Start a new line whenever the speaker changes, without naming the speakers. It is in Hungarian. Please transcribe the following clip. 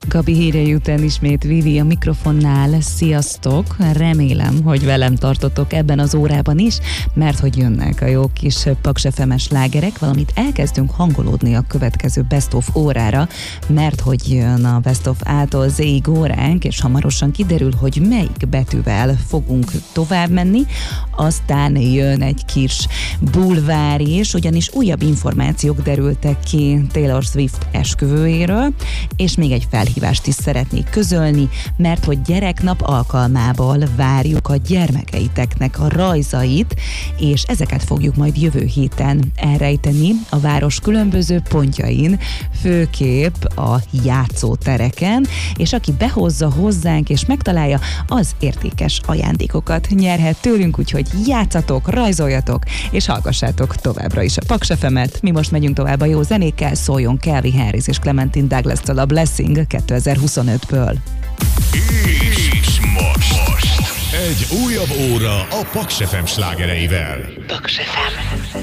Gabi hírei után ismét Vivi a mikrofonnál. Sziasztok! Remélem, hogy velem tartotok ebben az órában is, mert hogy jönnek a jó kis Paks FM-es slágerek, valamint elkezdünk hangolódni a következő Best of órára, mert hogy jön a Best of A-tól Z-ig óránk, és hamarosan kiderül, hogy melyik betűvel fogunk tovább menni. Aztán jön egy kis bulvár is, ugyanis újabb információk derültek ki Taylor Swift esküvőjéről, és még egy felhívást is szeretnék közölni, mert hogy gyereknap alkalmából várjuk a gyermekeiteknek a rajzait, és ezeket fogjuk majd jövő héten elrejteni a város különböző pontjain, főképp a játszótereken, és aki behozza hozzánk és megtalálja, az értékes ajándékokat nyerhet tőlünk, úgyhogy játszatok, rajzoljatok, és hallgassátok továbbra is a Paks FM-et. Mi most megyünk tovább a jó zenékkel, szóljon Calvin Harris és Clementine Douglas-től a Blessing 2025-ből.
És most egy újabb óra a Paks FM slágereivel.
Paks FM.